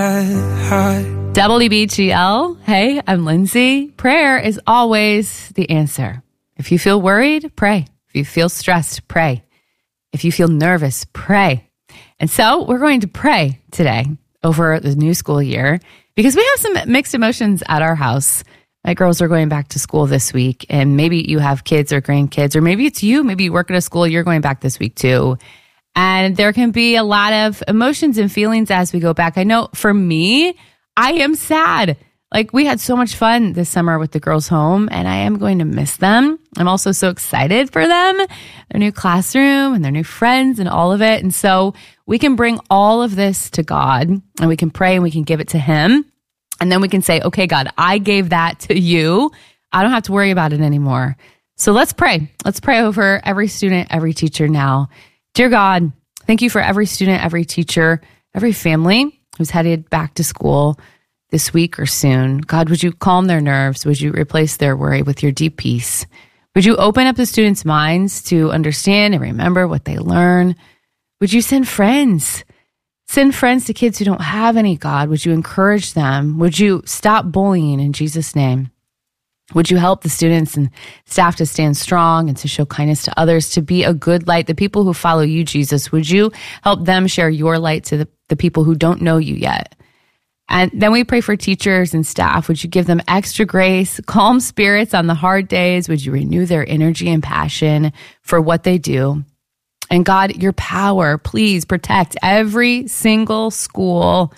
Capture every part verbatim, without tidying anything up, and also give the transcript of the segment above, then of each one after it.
W B G L. Hey, I'm Lindsay. Prayer is always the answer. If you feel worried, pray. If you feel stressed, pray. If you feel nervous, pray. And so we're going to pray today over the new school year because we have some mixed emotions at our house. My girls are going back to school this week, and maybe you have kids or grandkids, or maybe it's you. Maybe you work at a school, you're going back this week too. And there can be a lot of emotions and feelings as we go back. I know for me, I am sad. Like, we had so much fun this summer with the girls home, and I am going to miss them. I'm also so excited for them, their new classroom and their new friends and all of it. And so we can bring all of this to God, and we can pray and we can give it to Him. And then we can say, okay, God, I gave that to you. I don't have to worry about it anymore. So let's pray. Let's pray over every student, every teacher now. Dear God, thank you for every student, every teacher, every family who's headed back to school this week or soon. God, would you calm their nerves? Would you replace their worry with your deep peace? Would you open up the students' minds to understand and remember what they learn? Would you send friends? Send friends to kids who don't have any, God. Would you encourage them? Would you stop bullying in Jesus' name? Would you help the students and staff to stand strong and to show kindness to others, to be a good light? The people who follow you, Jesus, would you help them share your light to the, the people who don't know you yet? And then we pray for teachers and staff. Would you give them extra grace, calm spirits on the hard days? Would you renew their energy and passion for what they do? And God, your power, please protect every single school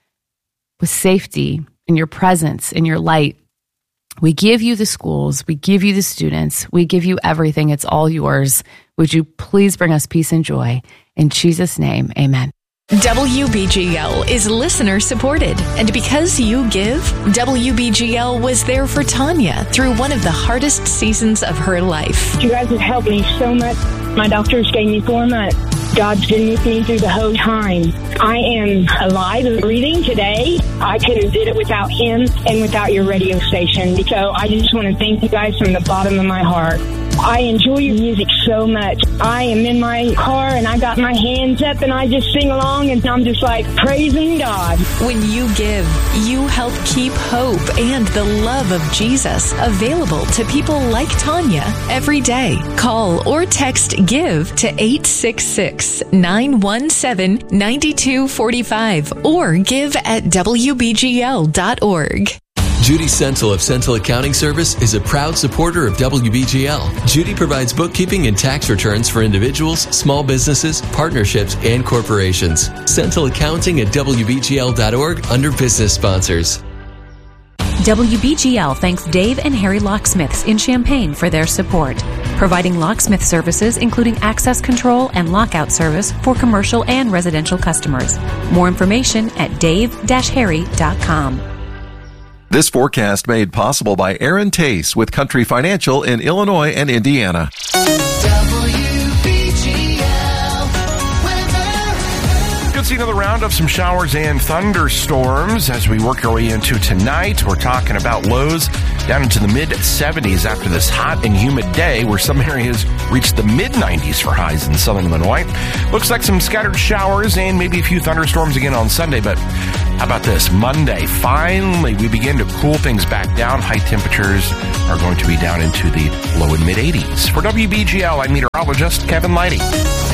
with safety in your presence, in your light. We give you the schools. We give you the students. We give you everything. It's all yours. Would you please bring us peace and joy? In Jesus' name, amen. W B G L is listener supported, and because you give, W B G L was there for Tanya through one of the hardest seasons of her life. You guys have helped me so much. My doctors gave me four months. God's been with me through the whole time. I am alive and breathing today. I couldn't have did it without Him and without your radio station. So I just want to thank you guys from the bottom of my heart. I enjoy your music so much. I am in my car and I got my hands up and I just sing along and I'm just like praising God. When you give, you help keep hope and the love of Jesus available to people like Tanya every day. Call or text GIVE to eight six six, nine one seven, nine two four five or give at W B G L dot org. Judy Sentel of Sentel Accounting Service is a proud supporter of W B G L. Judy provides bookkeeping and tax returns for individuals, small businesses, partnerships, and corporations. Sentel Accounting at W B G L dot org under business sponsors. W B G L thanks Dave and Harry Locksmiths in Champaign for their support, providing locksmith services including access control and lockout service for commercial and residential customers. More information at dave dash harry dot com. This forecast made possible by Aaron Tace with Country Financial in Illinois and Indiana. Good see another round of some showers and thunderstorms as we work our way into tonight. We're talking about lows down into the mid seventies after this hot and humid day where some areas reached the mid nineties for highs in southern Illinois. Looks like some scattered showers and maybe a few thunderstorms again on Sunday, but how about this? Monday, finally, we begin to cool things back down. High temperatures are going to be down into the low and mid eighties. For W B G L, I'm meteorologist Kevin Leidy.